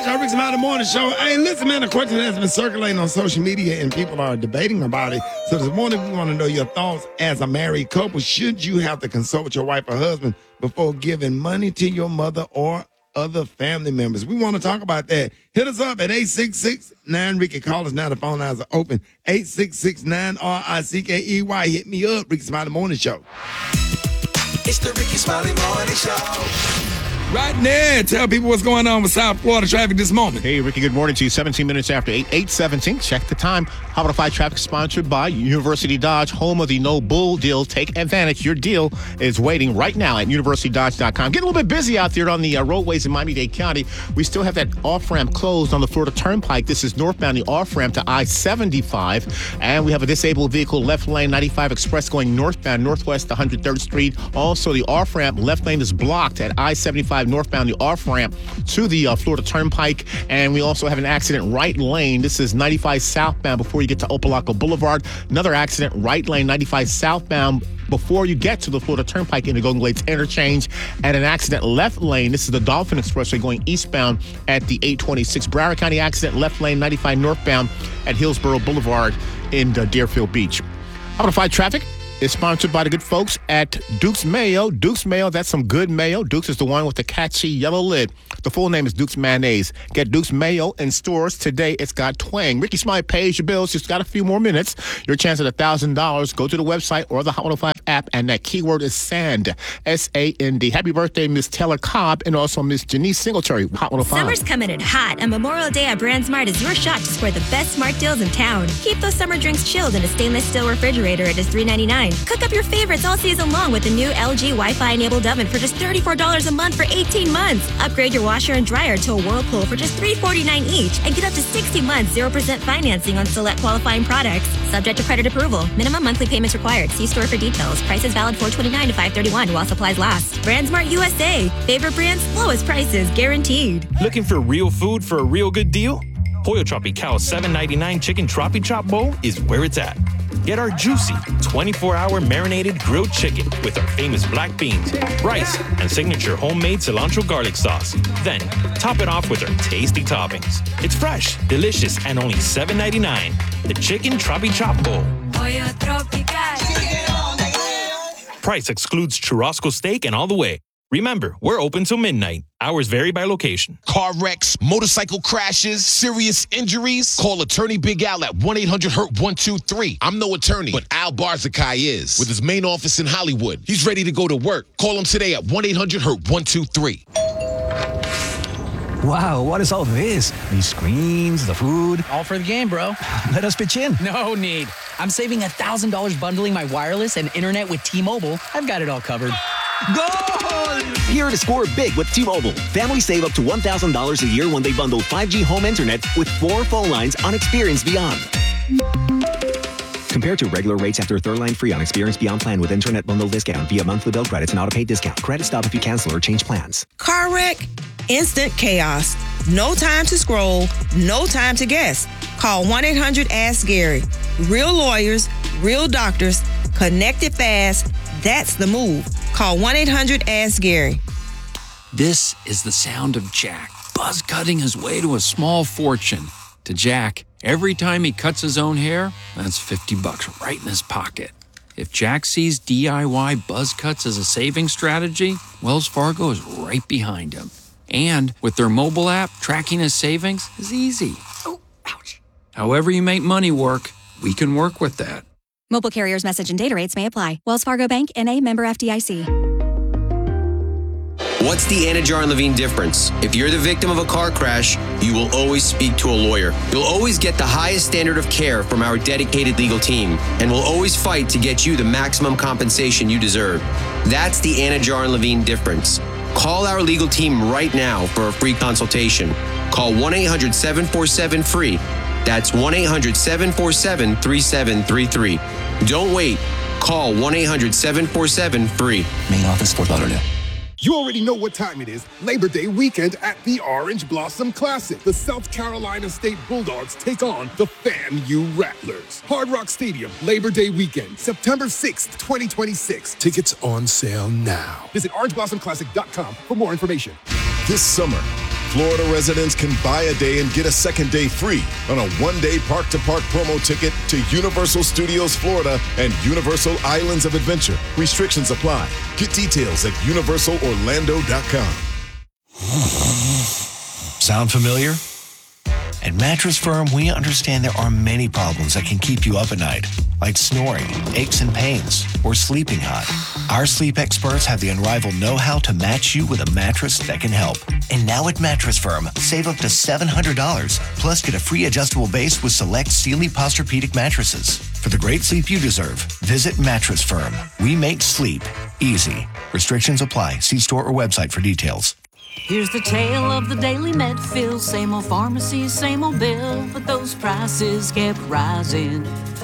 Show, Rick's Mountain Morning Show. Hey, listen, man, a question has been circulating on social media and people are debating about it. So this morning we want to know your thoughts as a married couple. Should you have to consult with your wife or husband before giving money to your mother or other family members? We want to talk about that. Hit us up at 866-9-RICKY. Call us now. The phone lines are open. 866-9-RICKEY. Hit me up, Rick's Mountain Morning Show. It's the Ricky Smiley Morning Show. Right now, tell people what's going on with South Florida traffic this moment. Hey, Ricky, good morning to you. 17 minutes after 8:17. Check the time. Hot 105 traffic sponsored by University Dodge, home of the No Bull deal. Take advantage. Your deal is waiting right now at universitydodge.com. Getting a little bit busy out there on the roadways in Miami-Dade County. We still have that off-ramp closed on the Florida Turnpike. This is northbound, the off-ramp to I-75. And we have a disabled vehicle, left lane 95 Express going northbound, northwest 103rd Street. Also, the off-ramp, left lane is blocked at I-75 northbound, the off-ramp to the Florida Turnpike. And we also have an accident right lane. This is 95 southbound before you get to Opelika Boulevard. Another accident right lane, 95 southbound before you get to the Florida Turnpike in the Golden Glades interchange. And an accident left lane. This is the Dolphin Expressway going eastbound at the 826. Broward County accident left lane, 95 northbound at Hillsborough Boulevard in Deerfield Beach. Hot 105 traffic is sponsored by the good folks at Duke's Mayo. Duke's Mayo, that's some good mayo. Duke's is the one with the catchy yellow lid. The full name is Duke's Mayonnaise. Get Duke's Mayo in stores today. It's got twang. Ricky Smiley pays your bills. Just got a few more minutes. Your chance at $1,000. Go to the website or the Hot 105 app, and that keyword is SAND. S-A-N-D. Happy birthday, Miss Taylor Cobb, and also Miss Janice Singletary. Hot 105. Summer's coming in hot, and Memorial Day at BrandSmart is your shot to score the best smart deals in town. Keep those summer drinks chilled in a stainless steel refrigerator at just $3.99. Cook up your favorites all season long with the new LG Wi-Fi enabled oven for just $34 a month for 18 months. Upgrade your washer and dryer to a Whirlpool for just $349 each and get up to 60 months 0% financing on select qualifying products. Subject to credit approval. Minimum monthly payments required. See store for details. Prices valid 4/29 to 5/31 while supplies last. BrandSmart USA. Favorite brands, lowest prices guaranteed. Looking for real food for a real good deal? Pollo Tropical $7.99 Chicken Tropi Chop Bowl is where it's at. Get our juicy 24-hour marinated grilled chicken with our famous black beans, rice, and signature homemade cilantro garlic sauce. Then, top it off with our tasty toppings. It's fresh, delicious, and only $7.99. The Chicken Tropi Chop Bowl. Pollo Tropical. Price excludes churrasco steak and all the way. Remember, we're open till midnight. Hours vary by location. Car wrecks, motorcycle crashes, serious injuries. Call Attorney Big Al at 1-800-HURT-123. I'm no attorney, but Al Barzakai is, with his main office in Hollywood. He's ready to go to work. Call him today at 1-800-HURT-123. Wow, what is all this? These screens, the food. All for the game, bro. Let us pitch in. No need. I'm saving $1,000 bundling my wireless and internet with T-Mobile. I've got it all covered. Goal! Here to score big with T-Mobile. Families save up to $1,000 a year when they bundle 5G home internet with 4 phone lines on Experience Beyond. Compared to regular rates after third line free on Experience Beyond plan with internet bundle discount via monthly bill credits and auto-pay discount. Credit stop if you cancel or change plans. Car wreck? Instant chaos. No time to scroll. No time to guess. Call 1-800-ASK-GARY. Real lawyers, real doctors, connected fast. That's the move. Call 1-800-ASK-GARY. This is the sound of Jack, buzz cutting his way to a small fortune. To Jack, every time he cuts his own hair, that's $50 right in his pocket. If Jack sees DIY buzz cuts as a saving strategy, Wells Fargo is right behind him. And with their mobile app, tracking his savings is easy. Oh, ouch. However you make money work, we can work with that. Mobile carriers' message and data rates may apply. Wells Fargo Bank, N.A., member FDIC. What's the Anna Jar and Levine difference? If you're the victim of a car crash, you will always speak to a lawyer. You'll always get the highest standard of care from our dedicated legal team, and we'll always fight to get you the maximum compensation you deserve. That's the Anna Jar and Levine difference. Call our legal team right now for a free consultation. Call 1-800-747-FREE. That's 1-800-747-3733. Don't wait. Call 1-800-747-FREE. Main office, Fort Lauderdale. You already know what time it is. Labor Day weekend at the Orange Blossom Classic. The South Carolina State Bulldogs take on the FAMU Rattlers. Hard Rock Stadium, Labor Day weekend, September 6th, 2026. Tickets on sale now. Visit orangeblossomclassic.com for more information. This summer, Florida residents can buy a day and get a second day free on a one-day park-to-park promo ticket to Universal Studios Florida and Universal Islands of Adventure. Restrictions apply. Get details at universalorlando.com. Sound familiar? At Mattress Firm, we understand there are many problems that can keep you up at night, like snoring, aches and pains, or sleeping hot. Our sleep experts have the unrivaled know-how to match you with a mattress that can help. And now at Mattress Firm, save up to $700, plus get a free adjustable base with select Sealy Posturepedic mattresses. For the great sleep you deserve, visit Mattress Firm. We make sleep easy. Restrictions apply. See store or website for details. Here's the tale of the daily Medfield. Same old pharmacy, same old bill, but those prices kept rising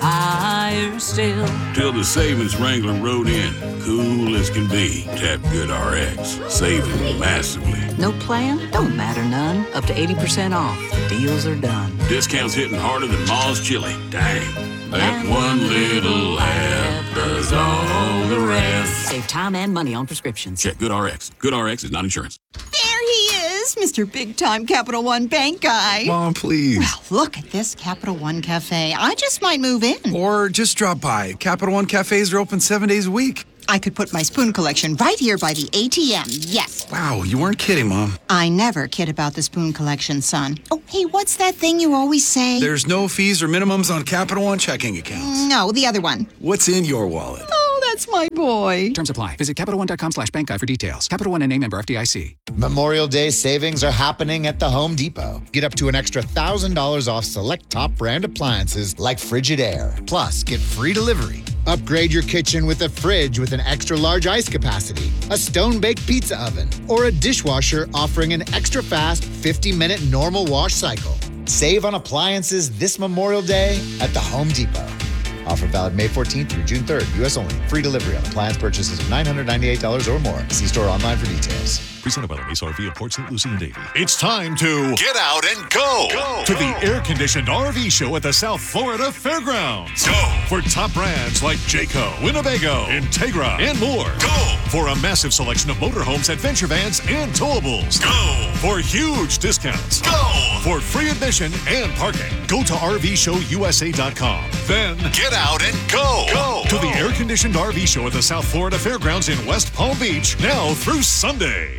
higher still. Till the savings Wrangler rode in, cool as can be. Tap Good RX, saving massively. No plan? Don't matter none. Up to 80% off. The deals are done. Discounts hitting harder than Ma's chili. Dang. That one little app does all the rest. Save time and money on prescriptions. Check Good RX. Good RX is not insurance. There he is, Mr. Big Time Capital One Bank guy. Mom, please. Well, look at this Capital One Cafe. I just might move in. Or just drop by. Capital One cafes are open 7 days a week. I could put my spoon collection right here by the ATM. Yes. Wow, you weren't kidding, Mom. I never kid about the spoon collection, son. Oh, hey, what's that thing you always say? There's no fees or minimums on Capital One checking accounts. No, the other one. What's in your wallet? Oh, that's my boy. Terms apply. Visit CapitalOne.com/bank guide for details. Capital One and a member FDIC. Memorial Day savings are happening at the Home Depot. Get up to an extra $1,000 off select top brand appliances like Frigidaire. Plus, get free delivery. Upgrade your kitchen with a fridge with an extra large ice capacity, a stone-baked pizza oven, or a dishwasher offering an extra fast 50-minute normal wash cycle. Save on appliances this Memorial Day at the Home Depot. Offer valid May 14th through June 3rd. U.S. only. Free delivery on appliance purchases of $998 or more. See store online for details. Presented by the Race RV at Port St. Lucie and Davie. It's time to get out and go to the air-conditioned RV show at the South Florida Fairgrounds. Go for top brands like Jayco, Winnebago, Integra, and more. Go for a massive selection of motorhomes, adventure vans, and towables. Go for huge discounts. Go for free admission and parking. Go to RVShowUSA.com. Then get out and go to the air-conditioned RV show at the South Florida Fairgrounds in West Palm Beach now through Sunday.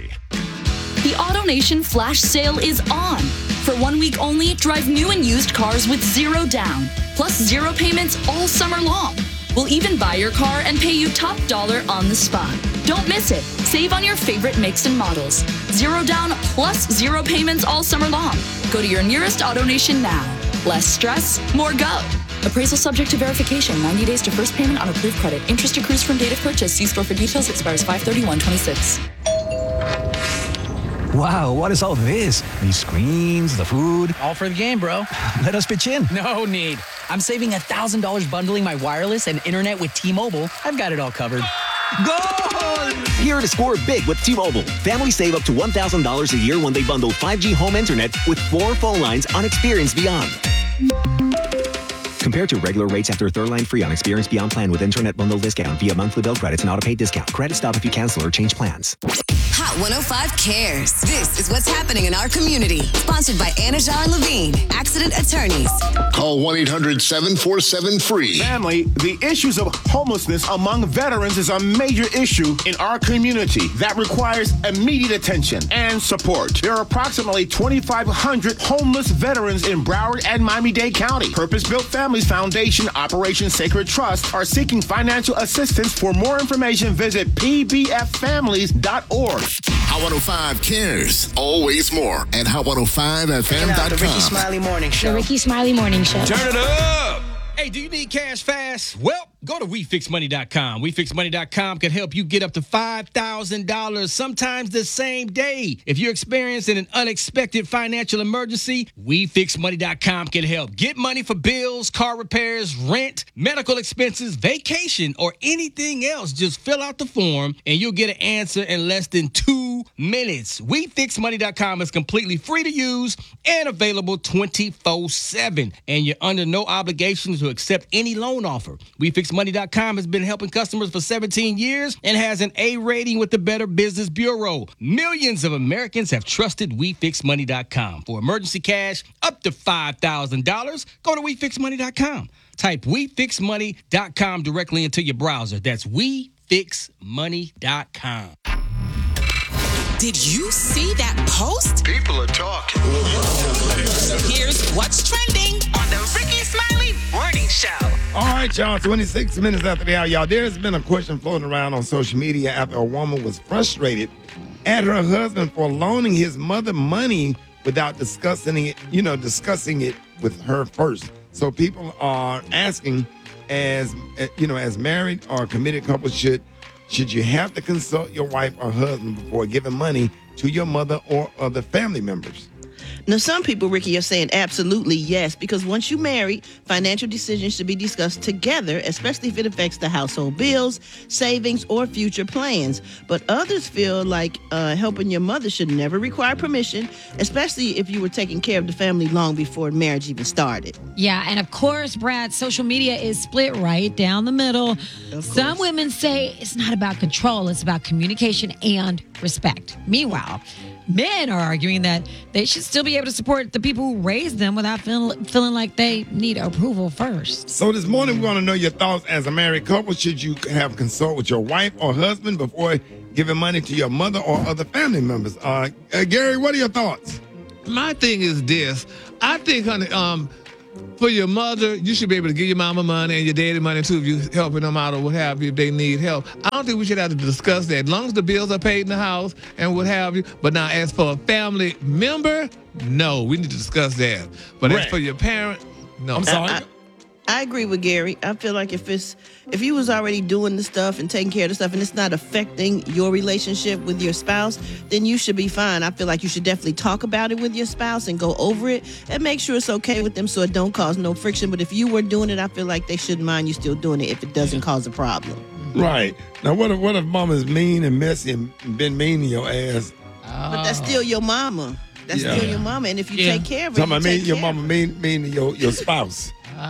The AutoNation flash sale is on. For 1 week only, drive new and used cars with zero down, plus zero payments all summer long. We'll even buy your car and pay you top dollar on the spot. Don't miss it. Save on your favorite makes and models. Zero down plus zero payments all summer long. Go to your nearest AutoNation now. Less stress, more go. Appraisal subject to verification. 90 days to first payment on approved credit. Interest accrues from date of purchase. See store for details. Expires 5/31/26. Wow, what is all this? These screens, the food. All for the game, bro. Let us pitch in. No need. I'm saving $1,000 bundling my wireless and internet with T-Mobile. I've got it all covered. Goal! Here to score big with T-Mobile. Families save up to $1,000 a year when they bundle 5G home internet with 4 phone lines on Experience Beyond. Compared to regular rates after third line free on Experience Beyond plan with internet bundle discount via monthly bill credits and auto-pay discount. Credit stop if you cancel or change plans. Hot 105 cares. This is what's happening in our community. Sponsored by Anajar and Levine, accident attorneys. Call 1-800-747-FREE. Family, the issues of homelessness among veterans is a major issue in our community that requires immediate attention and support. There are approximately 2,500 homeless veterans in Broward and Miami-Dade County. Purpose-Built Families Foundation, Operation Sacred Trust are seeking financial assistance. For more information, visit pbffamilies.org. Hot 105 cares. Always more at hot105fm.com. The Ricky Smiley Morning Show. The Ricky Smiley Morning Show. Turn it up. Hey, do you need cash fast? Well, go to WeFixMoney.com. WeFixMoney.com can help you get up to $5,000, sometimes the same day. If you're experiencing an unexpected financial emergency, WeFixMoney.com can help. Get money for bills, car repairs, rent, medical expenses, vacation, or anything else. Just fill out the form, and you'll get an answer in less than 2 minutes. WeFixMoney.com is completely free to use and available 24/7. And you're under no obligation to accept any loan offer. WeFixMoney.com has been helping customers for 17 years and has an A rating with the Better Business Bureau. Millions of Americans have trusted WeFixMoney.com. For emergency cash up to $5,000, go to WeFixMoney.com. Type WeFixMoney.com directly into your browser. That's WeFixMoney.com. Did you see that post? People are talking. Here's what's trending on the Ricky Smiley Morning Show. All right, y'all, 26 minutes after the hour, y'all, there's been a question floating around on social media after a woman was frustrated at her husband for loaning his mother money without discussing it with her first. So people are asking, as married or committed couples, should you have to consult your wife or husband before giving money to your mother or other family members? Now, some people, Ricky, are saying absolutely yes, because once you're married, financial decisions should be discussed together, especially if it affects the household bills, savings, or future plans. But others feel like helping your mother should never require permission, especially if you were taking care of the family long before marriage even started. Yeah, and of course, Brad, social media is split right down the middle. Some women say it's not about control, it's about communication and respect. Meanwhile, men are arguing that they should still be able to support the people who raised them without feeling like they need approval first. So this morning, we want to know your thoughts as a married couple. Should you have consult with your wife or husband before giving money to your mother or other family members? Gary, what are your thoughts? My thing is this. I think, honey, for your mother, you should be able to give your mama money and your daddy money too if you're helping them out or what have you if they need help. I don't think we should have to discuss that. As long as the bills are paid in the house and what have you. But now, as for a family member, no, we need to discuss that. But as for your parent, no. I'm sorry. I agree with Gary. I feel like if you was already doing the stuff and taking care of the stuff and it's not affecting your relationship with your spouse, then you should be fine. I feel like you should definitely talk about it with your spouse and go over it and make sure it's okay with them so it don't cause no friction. But if you were doing it, I feel like they shouldn't mind you still doing it if it doesn't cause a problem. Right. Now, what if mama's mean and messy and been mean to your ass? But that's still your mama. That's still your mama. And if you take care of it, your mama mean to your spouse.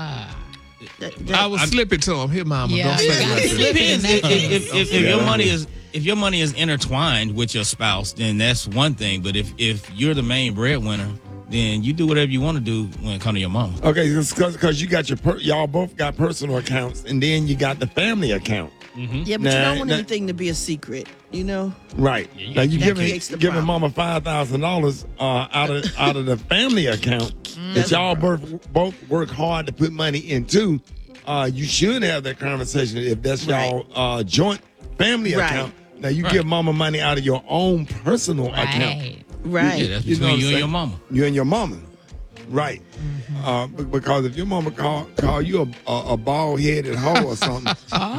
I would slip it to him. Here, mama. Yeah. Don't say that. If your money is intertwined with your spouse, then that's one thing. But if you're the main breadwinner, then you do whatever you want to do when it comes to your mama. Okay, because you got y'all both got personal accounts, and then you got the family account. Mm-hmm. Yeah, but you don't want anything to be a secret, you know? Right. Yeah, now you giving problem. mama $5,000 out of the family account that y'all both work hard to put money into. You should have that conversation if that's y'all joint family account. Now you give mama money out of your own personal account. Right. Yeah, that's between you and your mama. You and your mama. Right. Because if your mama call you a bald-headed hoe or something,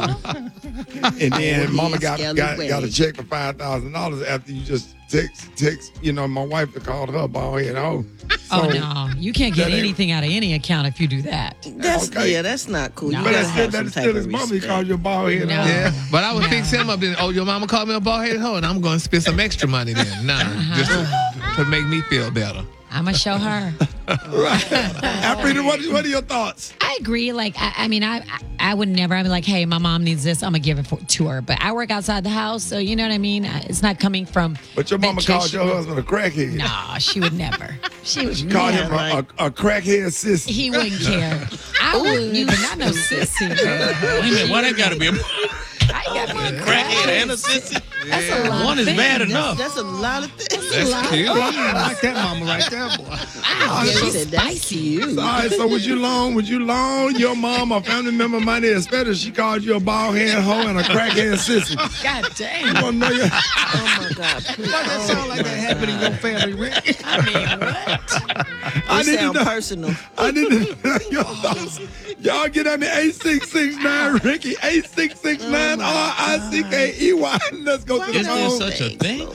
and then mama got a check for $5,000 after you just text, my wife that called her a bald-headed hoe. So, no, you can't get anything out of any account if you do that. That's not cool. No. You But gotta that's still his mama. He called you a bald-headed hoe. Yeah, but I would fix him up. Then, your mama called me a bald-headed hoe, and I'm going to spend some extra money then. Just to make me feel better. I'm going to show her. Right. Africa, what are your thoughts? I agree. Like, I would never. I'd be like, hey, my mom needs this. I'm going to give it to her. But I work outside the house, so you know what I mean? It's not coming from. But your mama called your husband a crackhead. No, she would never. She would called never. him a crackhead sissy. He wouldn't care. I would, but not no sissy. Wait a minute, why that got to be a crackhead and a sissy? That's a lot. One is bad enough. That's a lot of things. That's cute. I like that mama right there, boy. That's cute. All right, so would you loan your mom or family member money, especially if she called you a bald-headed hoe and a crackhead sissy? God damn. You want to know your... Oh, my God. Please. Why that sound like that happened in your family, Rick? I mean, what? I sound personal. I need to know your thoughts. Y'all get at me 8669 Ricky 8669 RICKEY. Let's go to the Is there such a thing?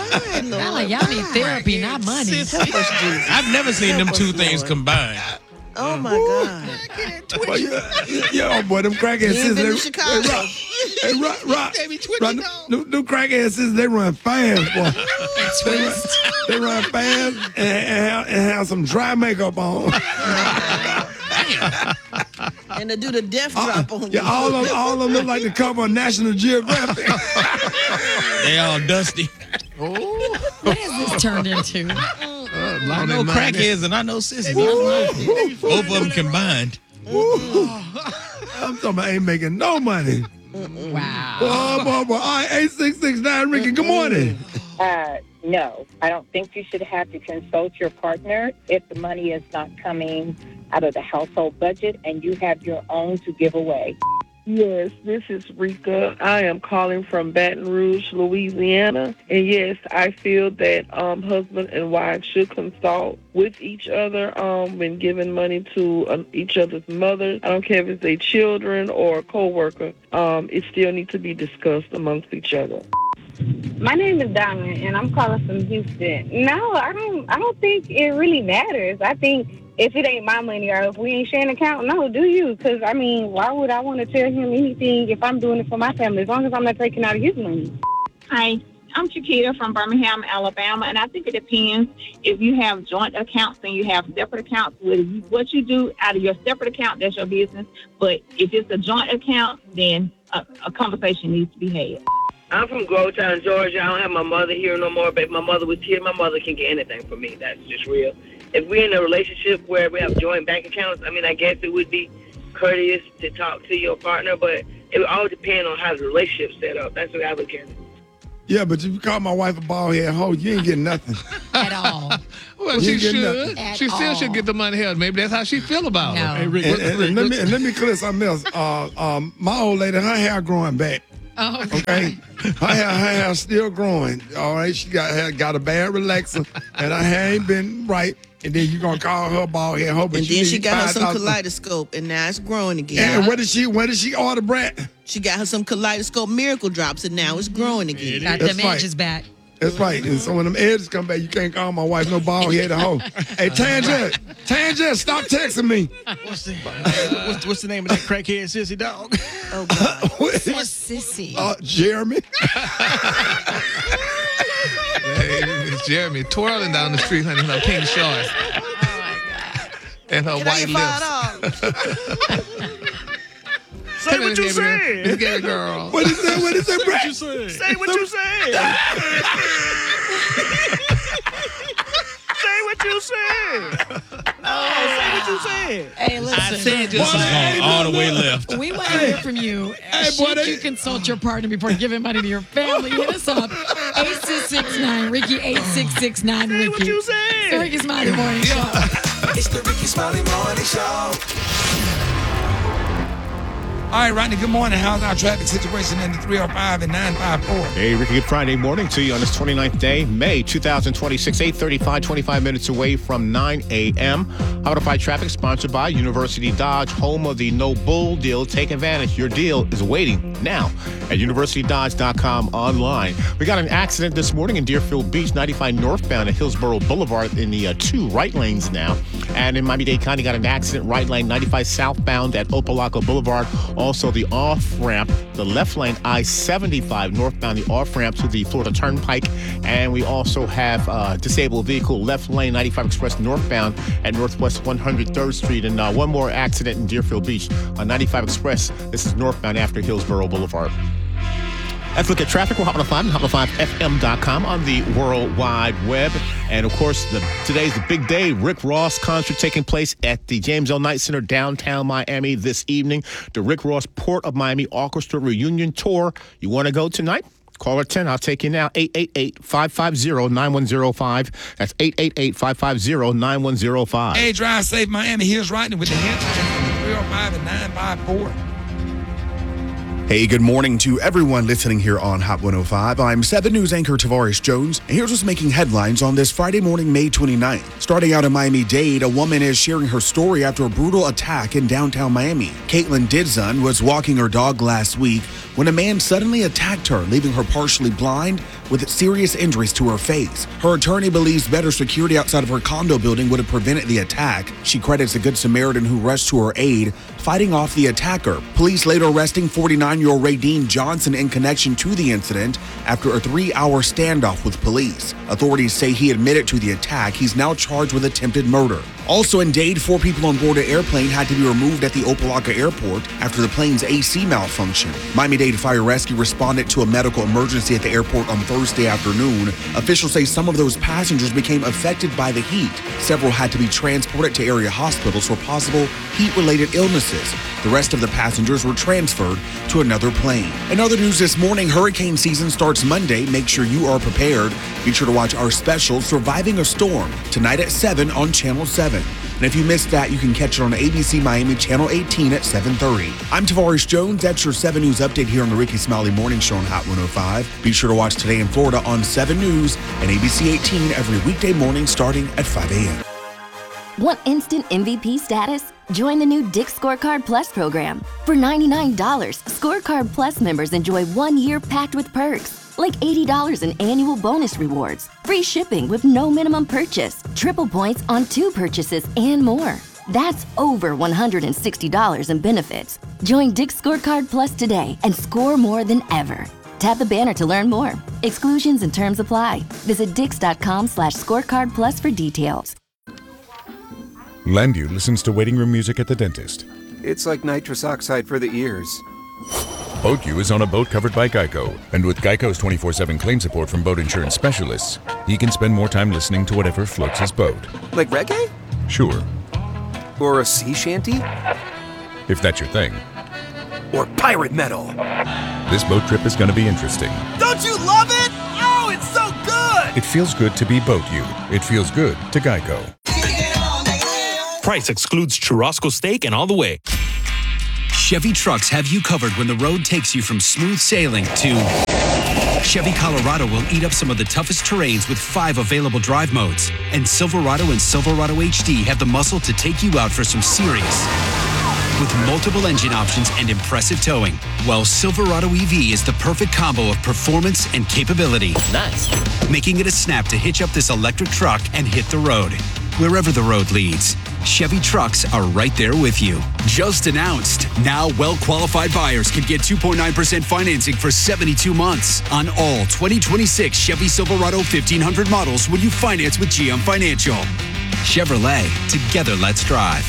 Like, y'all need therapy, not money. I've never seen them two things combined. Oh my God. Yeah, boy, them crackhead He ain't been to sisters. Chicago. Hey, Rock. Them crackhead sisters, they run fast, boy. They run fast and have some dry makeup on. And to do the death drop on you. Yeah, all of them look like the cover of National Geographic. They all dusty. What has this turned into? I know crackheads and I know sissies. Both of them combined. I'm talking about ain't making no money. Wow. Boy. All right, 8669, Ricky, good morning. No, I don't think you should have to consult your partner if the money is not coming out of the household budget and you have your own to give away. Yes, this is Rika. I am calling from Baton Rouge, Louisiana. And yes, I feel that husband and wife should consult with each other when giving money to each other's mother. I don't care if it's their children or a co-worker. It still needs to be discussed amongst each other. My name is Diamond, and I'm calling from Houston. No, I don't think it really matters. I think if it ain't my money or if we ain't sharing an account, no, do you? Because, I mean, why would I want to tell him anything if I'm doing it for my family, as long as I'm not taking out of his money? Hi, I'm Chiquita from Birmingham, Alabama, and I think it depends if you have joint accounts and you have separate accounts. What you do out of your separate account, that's your business. But if it's a joint account, then a conversation needs to be had. I'm from Grovetown, Georgia. I don't have my mother here no more, but if my mother was here, my mother can get anything from me. That's just real. If we're in a relationship where we have joint bank accounts, I mean, I guess it would be courteous to talk to your partner, but it would all depend on how the relationship's set up. That's the way I look at it. Yeah, but if you call my wife a bald head hoe, you ain't getting nothing. At all. Well, she should. She still should get the money held. Maybe that's how she feel about it. Hey, Rick, And let me clear something else. My old lady, her hair growing back. Oh, okay. Her hair still growing. All right. She got a bad relaxer, and her hair ain't been right. And then you gonna call her bald head hoe, but And then she got her some $5,000. kaleidoscope, and now it's growing again. And where did she order, Brett? She got her some kaleidoscope miracle drops, and now it's growing again. Got them edges back. That's right. And so when them edges come back, you can't call my wife no bald headed hoe. Hey, Tangent, stop texting me. What's the name of that crackhead sissy dog? Oh, God. What's sissy? Jeremy. Hey, it's Jeremy twirling down the street, honey, in her pink shorts. Oh, my God. And her white lips. Say what you said. Let's get it, girl. What is that? What is that, Brett? Say what you said. Say what you said. No, say what you said. Hey, listen. I said just all the way left. We want to hear from you. Should you consult your partner before giving money to your family? Hit us up. 8669 Ricky 8669 Ricky. Say what you said. It's the Ricky Smiley Morning Show. It's the Ricky Smiley Morning Show. All right, Rodney, good morning. How's our traffic situation in the 305 and 954? Hey, Ricky, good Friday morning to you on this 29th day, May 2026, 8:35, 25 minutes away from 9 a.m. How to Fight Traffic, sponsored by University Dodge, home of the No Bull deal. Take advantage. Your deal is waiting now at universitydodge.com online. We got an accident this morning in Deerfield Beach, 95 northbound at Hillsborough Boulevard in the two right lanes now. And in Miami-Dade County, got an accident right lane, 95 southbound at Opelika Boulevard. Also, the off-ramp, the left lane, I-75 northbound, the off-ramp to the Florida Turnpike. And we also have disabled vehicle, left lane, 95 Express northbound at Northwest 103rd Street. And one more accident in Deerfield Beach on 95 Express. This is northbound after Hillsborough Boulevard. Let's look at traffic. We're Hot 105 and Hot105FM.com on the World Wide Web. And, of course, today's the big day. Rick Ross concert taking place at the James L. Knight Center, downtown Miami this evening. The Rick Ross Port of Miami Orchestra Reunion Tour. You want to go tonight? Caller 10, I'll take you now, 888-550-9105. That's 888-550-9105. Hey, drive safe, Miami. Here's Rodney with the headlines on the 305 and 954. Hey, good morning to everyone listening here on Hot 105. I'm 7 News anchor Tavares Jones, and here's what's making headlines on this Friday morning, May 29th. Starting out in Miami-Dade, a woman is sharing her story after a brutal attack in downtown Miami. Caitlin Didzon was walking her dog last week when a man suddenly attacked her, leaving her partially blind, with serious injuries to her face. Her attorney believes better security outside of her condo building would have prevented the attack. She credits a Good Samaritan who rushed to her aid, fighting off the attacker. Police later arresting 49-year-old Radine Johnson in connection to the incident after a 3-hour standoff with police. Authorities say he admitted to the attack. He's now charged with attempted murder. Also in Dade, 4 people on board an airplane had to be removed at the Opelika Airport after the plane's AC malfunctioned. Miami-Dade Fire Rescue responded to a medical emergency at the airport on Thursday afternoon. Officials say some of those passengers became affected by the heat. Several had to be transported to area hospitals for possible heat-related illnesses. The rest of the passengers were transferred to another plane. In other news this morning, hurricane season starts Monday. Make sure you are prepared. Be sure to watch our special, Surviving a Storm, tonight at 7 on Channel 7. And if you missed that, you can catch it on ABC Miami Channel 18 at 7:30. I'm Tavares Jones. That's your 7 News update here on the Ricky Smiley Morning Show on Hot 105. Be sure to watch Today in Florida on 7 News and ABC 18 every weekday morning starting at 5 a.m. Want instant MVP status? Join the new Dick's Scorecard Plus program. For $99, Scorecard Plus members enjoy 1 year packed with perks, like $80 in annual bonus rewards, free shipping with no minimum purchase, triple points on 2 purchases, and more. That's over $160 in benefits. Join Dick's Scorecard Plus today and score more than ever. Tap the banner to learn more. Exclusions and terms apply. Visit dix.com/scorecard plus for details. Landu listens to waiting room music at the dentist. It's like nitrous oxide for the ears. BoatU is on a boat covered by Geico, and with Geico's 24/7 claim support from boat insurance specialists, he can spend more time listening to whatever floats his boat. Like reggae? Sure. Or a sea shanty? If that's your thing. Or pirate metal? This boat trip is going to be interesting. Don't you love it? Oh, it's so good! It feels good to be BoatU. It feels good to Geico. Price excludes churrasco steak and all the way. Chevy trucks have you covered when the road takes you from smooth sailing to Chevy Colorado will eat up some of the toughest terrains with 5 available drive modes. And Silverado and Silverado HD have the muscle to take you out for some serious. With multiple engine options and impressive towing. While Silverado EV is the perfect combo of performance and capability. Nice. Making it a snap to hitch up this electric truck and hit the road. Wherever the road leads, Chevy trucks are right there with you. Just announced. Now well-qualified buyers can get 2.9% financing for 72 months on all 2026 Chevy Silverado 1500 models when you finance with GM Financial. Chevrolet, together let's drive.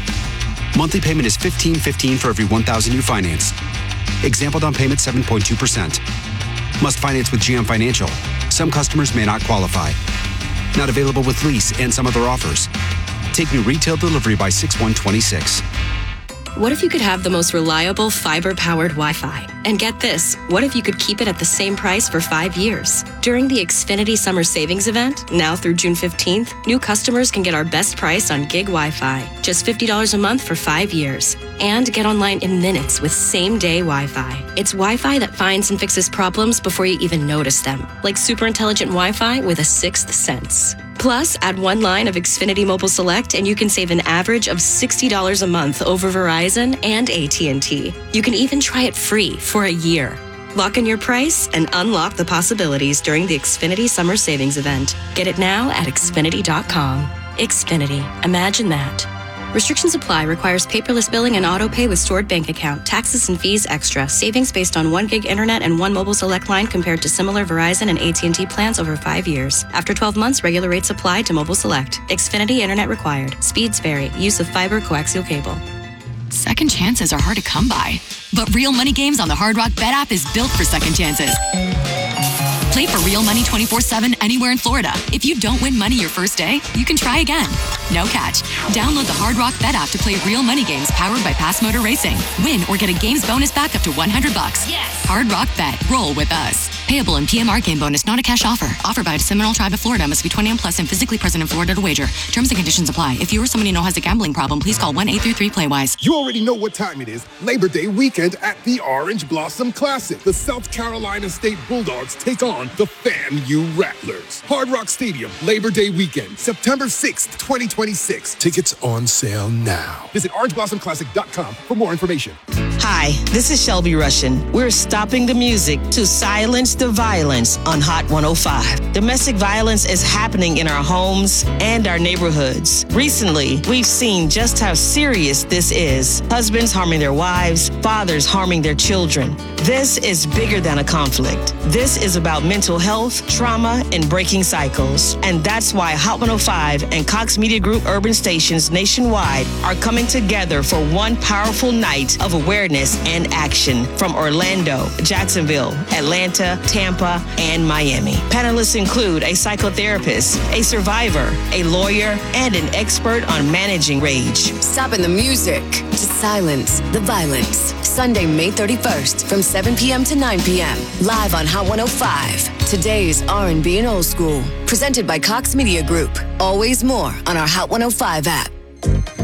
Monthly payment is $1,515 for every $1,000 you finance. Example down payment 7.2%. Must finance with GM Financial. Some customers may not qualify. Not available with lease and some other offers. Take new retail delivery by 6/1/26. What if you could have the most reliable fiber-powered Wi-Fi? And get this, what if you could keep it at the same price for 5 years? During the Xfinity Summer Savings Event, now through June 15th, new customers can get our best price on gig Wi-Fi, just $50 a month for 5 years. And get online in minutes with same-day Wi-Fi. It's Wi-Fi that finds and fixes problems before you even notice them, like super intelligent Wi-Fi with a 6th sense. Plus, add 1 line of Xfinity Mobile Select and you can save an average of $60 a month over Verizon and AT&T. You can even try it free for a year. Lock in your price and unlock the possibilities during the Xfinity Summer Savings Event. Get it now at Xfinity.com. Xfinity. Imagine that. Restrictions apply. Requires paperless billing and auto pay with stored bank account. Taxes and fees extra. Savings based on 1 gig internet and 1 mobile select line compared to similar Verizon and AT&T plans over 5 years. After 12 months, regular rates apply to mobile select. Xfinity internet required. Speeds vary. Use of fiber coaxial cable. Second chances are hard to come by. But Real Money Games on the Hard Rock Bet app is built for second chances. Play for real money 24/7 anywhere in Florida. If you don't win money your first day, you can try again. No catch. Download the Hard Rock Bet app to play real money games powered by Pass Motor Racing. Win or get a games bonus back up to $100. Yes. Hard Rock Bet. Roll with us. Payable in PMR game bonus, not a cash offer. Offered by the Seminole Tribe of Florida. Must be 21 plus and physically present in Florida to wager. Terms and conditions apply. If you or someone you know has a gambling problem, please call 1-833-PLAY-WISE. You already know what time it is. Labor Day weekend at the Orange Blossom Classic. The South Carolina State Bulldogs take on the FAMU Rattlers. Hard Rock Stadium, Labor Day weekend, September 6th, 2026. Tickets on sale now. Visit orangeblossomclassic.com for more information. Hi, this is Shelby Russian. We're stopping the music to silence the violence on Hot 105. Domestic violence is happening in our homes and our neighborhoods. Recently, we've seen just how serious this is. Husbands harming their wives, fathers harming their children. This is bigger than a conflict. This is about mental health, trauma, and breaking cycles. And that's why Hot 105 and Cox Media Group urban stations nationwide are coming together for one powerful night of awareness and action from Orlando, Jacksonville, Atlanta, Tampa, and Miami. Panelists include a psychotherapist, a survivor, a lawyer, and an expert on managing rage. Stopping the music to silence the violence. Sunday, May 31st from 7 p.m. to 9 p.m. Live on Hot 105. Today's R&B and old school. Presented by Cox Media Group. Always more on our Hot 105 app.